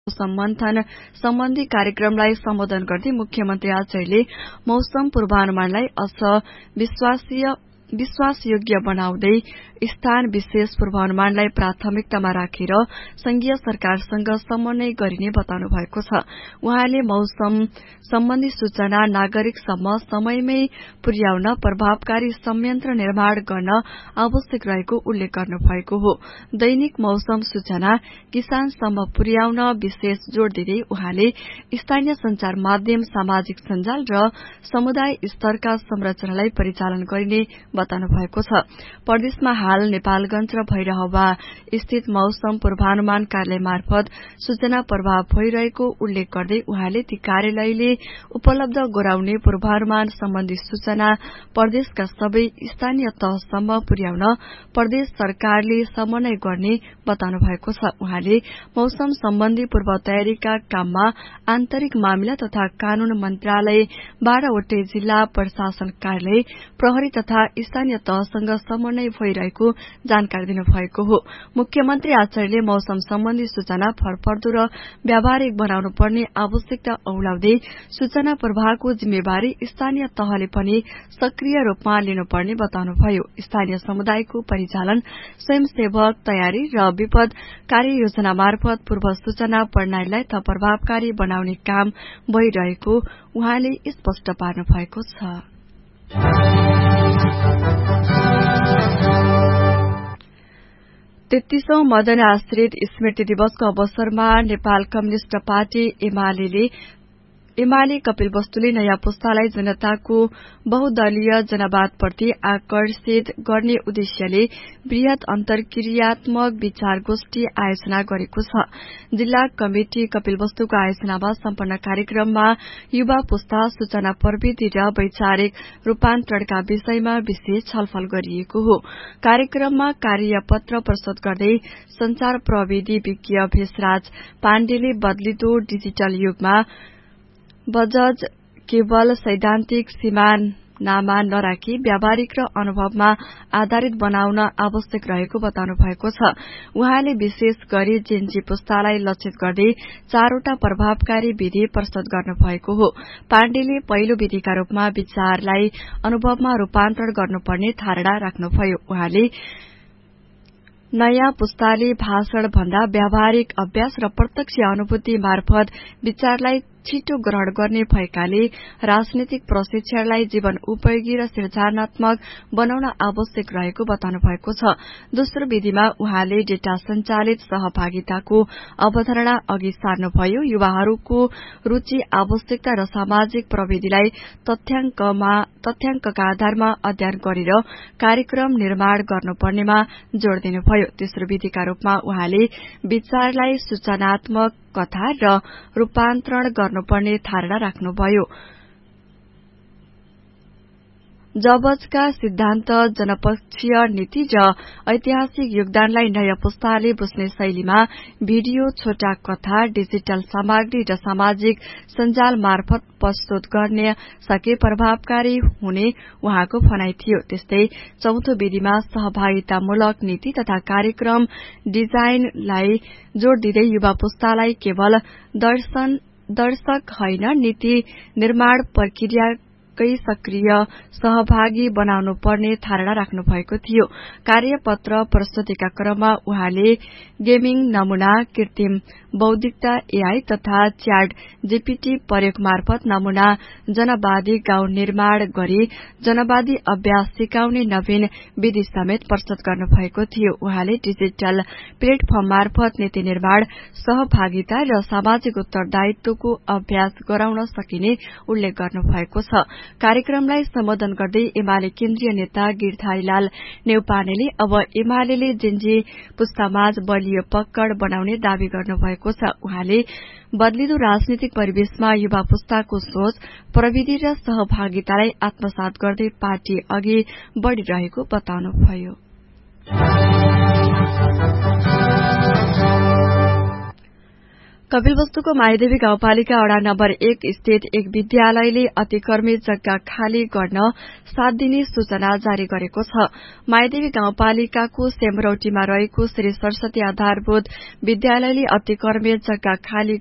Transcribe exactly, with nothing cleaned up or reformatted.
सम्बन्धन सम्बन्धी कार्यक्रमलाई सम्बोधन गर्दै मुख्यमन्त्री आचार्यले मौसम पूर्वानुमानलाई अझ विश्वासीय विश्वासयोग्य बनाउँदै स्थान विशेष पूर्वानुमानलाई प्राथमिकतामा राखेर संघीय सरकारसँग समन्वय गरिने बताउनु भएको छ। उहाँले मौसम सम्बन्धी सूचना नागरिकसम्म समयमै पुर्याउन प्रभावकारी संयन्त्र निर्माण गर्न आवश्यक रहेको उल्लेख गर्नु भएको हो। दैनिक मौसम सूचना किसानसम्म पुर्याउन विशेष जोड़ दिँदै उहाँले स्थानीय संचार माध्यम, सामाजिक सञ्जाल र समुदाय स्तरका संरचनालाई परिचालन गरिने बताउनु भएको छ। प्रदेशमा हाल नेपालगंज र भैरहवा स्थित मौसम पूर्वानुमान कार्यालय मार्फत सूचना प्रभाव भइरहेको उल्लेख गर्दै उहाँले ती कार्यालयले उपलब्ध गराउने पूर्वानुमान सम्बन्धी सूचना प्रदेशका सबै स्थानीय तहसम्म पुर्याउन प्रदेश सरकारले समन्वय गर्ने बताउनु भएको छ। उहाँले मौसम सम्बन्धी पूर्व तयारीका काममा आन्तरिक मामिला तथा कानून मन्त्रालय, बाह्रवटै जिल्ला प्रशासन कार्यालय, प्रहरी तथा स्थानीय तहसँग समन्वय भइरहेको जानकारी दिनुभएको हो। मुख्यमन्त्री आचार्यले मौसम सम्बन्धी सूचना फरपर्दो र व्यावहारिक बनाउनु पर्ने आवश्यकता औलाउँदै सूचना प्रवाहको जिम्मेवारी स्थानीय तहले पनि सक्रिय रूपमा लिनुपर्ने बताउनुभयो। स्थानीय समुदायको परिचालन, स्वयंसेवक तयारी र विपद कार्ययोजना मार्फत पूर्व सूचना प्रणालीलाई थप प्रभावकारी बनाउने काम भइरहेको उहाँले स्पष्ट पार्नु भएको छ। तेत्तीसौं मदन आश्रित स्मृति दिवसको अवसरमा नेपाल कम्युनिष्ट पार्टी एमाले एमाले कपिलवस्तुले नयाँ पुस्तालाई जनताको बहुदलीय जनवादप्रति आकर्षित गर्ने उद्देश्यले वृहत अन्तर्क्रियात्मक विचार गोष्ठी आयोजना गरेको छ। जिल्ला कमिटी कपिलवस्तुको आयोजनामा सम्पन्न कार्यक्रममा युवा पुस्ता, सूचना प्रविधि र वैचारिक रूपान्तरणका विषयमा विशेष छलफल गरिएको हो। कार्यक्रममा कार्यपत्र प्रस्तुत गर्दै संचार प्रविधि विज्ञ भेषराज पाण्डेले बदलिदो डिजिटल युगमा बजज केवल सैद्धान्तिक सीमानामा नराखी व्यावहारिक र अनुभवमा आधारित बनाउन आवश्यक रहेको बताउनु भएको छ। उहाँले विशेष गरी जेनजी पुस्तालाई लक्षित गर्दै चारवटा प्रभावकारी विधि प्रस्तुत गर्नुभएको हो। पाण्डेले पहिलो विधिका रूपमा विचारलाई अनुभवमा रूपान्तरण गर्नुपर्ने धारणा राख्नुभयो। उहाँले नयाँ पुस्ताले भाषण भन्दा व्यावहारिक अभ्यास र प्रत्यक्ष अनुभूति मार्फत विचारलाई छिटो ग्रहण गर्ने भएकाले राजनीतिक प्रशिक्षणलाई जीवन उपयोगी र सृजनात्मक बनाउन आवश्यक रहेको बताउनु भएको छ। दोस्रो विधिमा उहाँले डेटा संचालित सहभागिताको अवधारणा अघि सार्नुभयो। युवाहरूको रूचि, आवश्यकता र सामाजिक प्रविधिलाई तथ्याङ्कमा तथ्याङ्कका आधारमा अध्ययन गरेर कार्यक्रम निर्माण गर्नुपर्नेमा जोड़ दिनुभयो। तेस्रो विधिका रूपमा उहाँले विचारलाई सूचनात्मक कथा र रूपान्तरण गर्नुपर्ने धारणा राख्नुभयो। जबजका सिद्धान्त, जनपक्षीय नीति र ऐतिहासिक योगदानलाई नयाँ पुस्ताले बुझ्ने शैलीमा भिडियो, छोटा कथा, डिजिटल सामग्री र सामाजिक सञ्जाल मार्फत प्रस्तुत गर्न सके प्रभावकारी हुने उहाँको भनाइ थियो। त्यस्तै चौथो विधिमा सहभागितामूलक नीति तथा कार्यक्रम डिजाइनलाई जोड़ दिँदै युवा पुस्तालाई केवल दर्शन दर्शक होइन, नीति निर्माण प्रक्रिया सक्रिय सहभागी बनाउनु पर्ने धारणा राख्नु भएको थियो। कार्यपत्र प्रस्तुतिका क्रममा उहाँले गेमिङ नमूना, कृत्रिम बौद्धिकता, एआई तथा च्याट जीपीटी प्रयोग मार्फत नमूना जनवादी गाउँ निर्माण गरी जनवादी अभ्यास सिकाउने नवीन विधि समेत प्रस्तुत गर्नु भएको थियो। उहाँले डिजिटल प्लेटफर्म मार्फत नीति निर्माण, सहभागिता र सामाजिक उत्तरदायित्वको अभ्यास गराउन सकिने उल्लेख गर्नु भएको छ। कार्यक्रमलाई सम्बोधन गर्दै एमाले केन्द्रीय नेता गिरधारीलाल नेउपानेले अब एमाले जेनजी पुस्तामाझ बलियो पक्कड बनाउने दावी गर्नुभएको छ। उहाँले बदलिदो राजनीतिक परिवेशमा युवा पुस्ताको सोच, प्रविधि र सहभागितालाई आत्मसात गर्दै पार्टी अघि बढ़िरहेको बताउनुभयो। कपिलवस्तुको मायादेवी गाउँपालिका वडा नम्बर एक स्थित एक विद्यालयले अतिक्रमित जग्गा खाली गर्न सात दिने सूचना जारी गरेको छ। मायादेवी गाउँपालिकाको सेमरौटीमा रहेको श्री सरस्वती आधारभूत विद्यालयले अतिक्रमित जग्गा खाली